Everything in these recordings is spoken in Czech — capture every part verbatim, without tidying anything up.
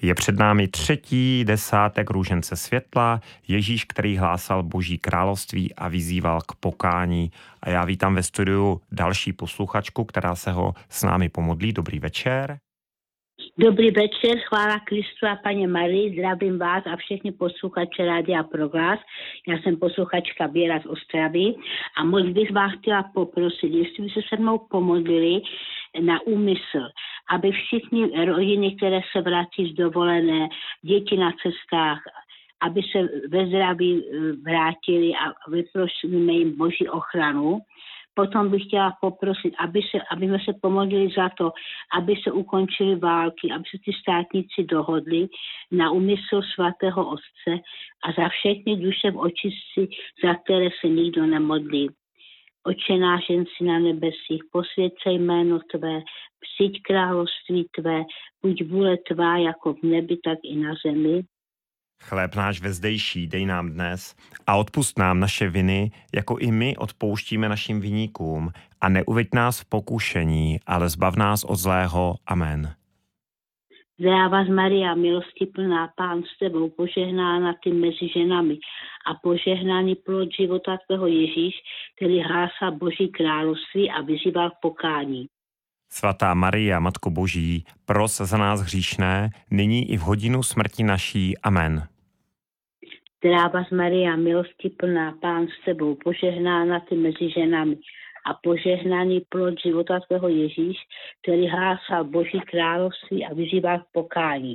Je před námi třetí desátek růžence světla, Ježíš, který hlásal Boží království a vyzýval k pokání. A já vítám ve studiu další posluchačku, která se ho s námi pomodlí. Dobrý večer. Dobrý večer, chvála Kristu a Paně Marii, zdravím vás a všechny posluchače Rádia Proglas. Já jsem posluchačka Věra z Ostravy a moc bych vás chtěla poprosit, jestli by se se mnou pomodlili na úmysl, aby všichni rodiny, které se vrací z dovolené, děti na cestách, aby se ve zdraví vrátili a vyprosíme jim Boží ochranu. Potom bych chtěla poprosit, aby, se, aby jsme se pomodlili za to, aby se ukončily války, aby se ty státníci dohodli na úmysl svatého Otce a za všechny duše v očistci, za které se nikdo nemodlí. Otče náš, jen si na nebesích, posvěť se jméno Tvé, přijď království Tvé, buď vůle Tvá jako v nebi, tak i na zemi. Chléb náš vezdejší dej nám dnes a odpusť nám naše viny, jako i my odpouštíme našim viníkům. A neuveď nás v pokušení, ale zbav nás od zlého. Amen. Zdráva z Maria, milosti plná, Pán s Tebou, požehnána Ty mezi ženami a požehnaný plod života Tvého Ježíš, který hlásá Boží království a vyzýval k pokání. Svatá Maria, Matko Boží, pros za nás hříšné, nyní i v hodinu smrti naší. Amen. Zdráva z Maria, milosti plná, Pán s Tebou, požehnána Ty mezi ženami a požehnaný plod života Tvého Ježíš, který hlásal Boží království a vyzýval k pokání.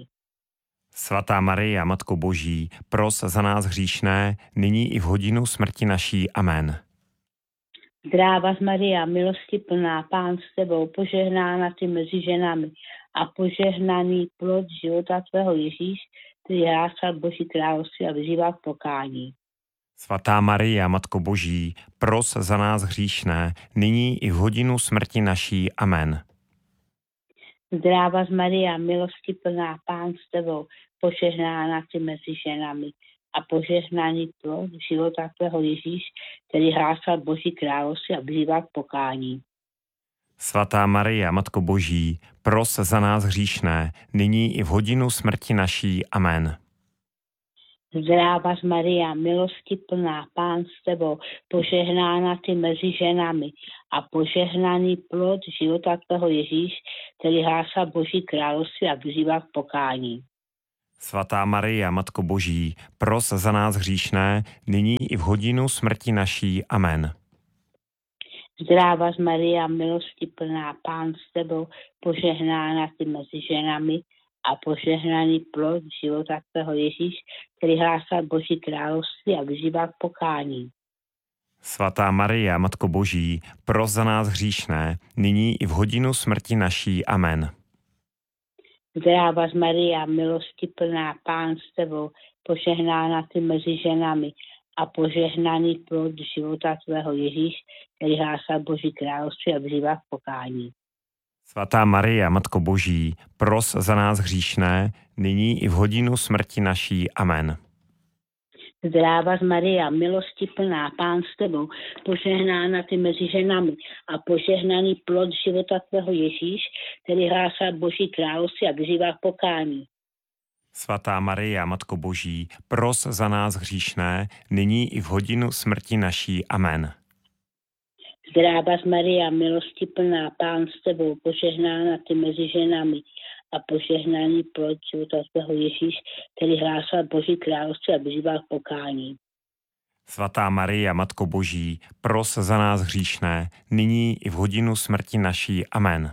Svatá Maria, Matko Boží, pros za nás hříšné, nyní i v hodinu smrti naší. Amen. Zdráva z Maria, milosti plná, Pán s Tebou, požehnána Ty mezi ženami a požehnaný plod života Tvého Ježíš, který hlásal Boží království a vyzýval k pokání. Svatá Maria, Matko Boží, pros za nás hříšné, nyní i v hodinu smrti naší. Amen. Zdráva z Maria, milosti plná, Pán s Tebou, požehnána Ty mezi ženami a požehnaný plod života Tvého Ježíš, který hlásal Boží království a vyzýval k pokání. Svatá Maria, Matko Boží, pros za nás hříšné, nyní i v hodinu smrti naší. Amen. Zdráva z Maria, milosti plná, Pán s Tebou, požehnána Ty mezi ženami a požehnaný plod života Tvého Ježíš, který hlásal Boží království a vyzýval k pokání. Svatá Maria, Matko Boží, pros za nás hříšné, nyní i v hodinu smrti naší. Amen. Zdráva z Maria, milosti plná, Pán s Tebou, požehnána Ty mezi ženami a požehnaný plod života Tvého Ježíš, který hlásal Boží království a vyzýval k pokání. Svatá Maria, Matko Boží, pros za nás hříšné, nyní i v hodinu smrti naší. Amen. Zdráva z Maria, milosti plná, Pán s Tebou, požehnána Ty mezi ženami a požehnaný plod života Tvého Ježíš, který hlásal Boží království a vyzýval k pokání. Svatá Maria, Matko Boží, pros za nás hříšné, nyní i v hodinu smrti naší. Amen. Zdráva z Maria, milosti plná, Pán s Tebou, požehnána Ty mezi ženami a požehnaný plod života Tvého Ježíš, který hlásal Boží království a vyzýval k pokání. Svatá Maria, Matko Boží, pros za nás hříšné, nyní i v hodinu smrti naší. Amen. Zdráva z Maria, milosti plná, Pán s Tebou, požehnána Ty mezi ženami a požehnaný plod života Tvého Ježíš, který hlásal Boží království a vyzýval k pokání. Svatá Maria, Matko Boží, pros za nás hříšné, nyní i v hodinu smrti naší. Amen.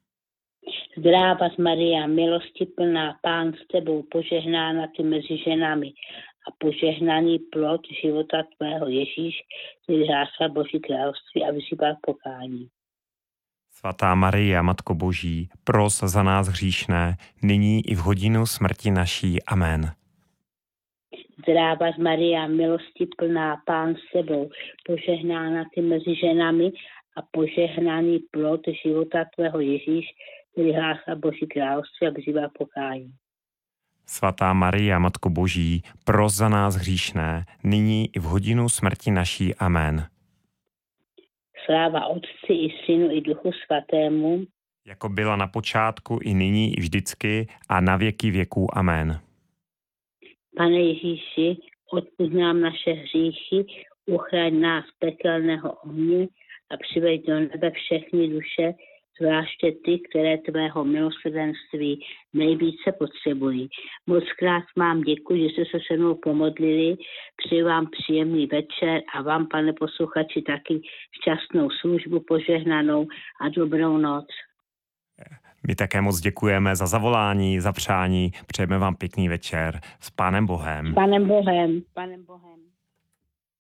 Zdráva z Maria, milosti plná, Pán s Tebou, požehnána Ty mezi ženami a požehnaný plod života Tvého Ježíš, který hlásal Boží království a vyzýval k pokání. Svatá Maria, Matko Boží, pros za nás hříšné, nyní i v hodinu smrti naší. Amen. Zdráva z Maria, milosti plná, Pán s Tebou, požehnána Ty mezi ženami a požehnaný plod života Tvého Ježíš, který hlásal Boží království a vyzýval k pokání. Svatá Maria, Matko Boží, pros za nás hříšné, nyní i v hodinu smrti naší. Amen. Sláva Otci i Synu i Duchu Svatému, jako byla na počátku, i nyní, i vždycky, a na věky věků. Amen. Pane Ježíši, odpusť nám naše hříchy, uchraň nás z pekelného ohně a přiveď do nebe všechny duše, zvláště ty, které tvého milosrdenství nejvíce potřebují. Moc krát vám děkuji, že jste se se mnou pomodlili. Přeji vám příjemný večer a vám, pane posluchači, taky šťastnou službu, požehnanou a dobrou noc. My také moc děkujeme za zavolání, za přání. Přejeme vám pěkný večer. S Pánem Bohem. S Pánem Bohem. S Pánem Bohem.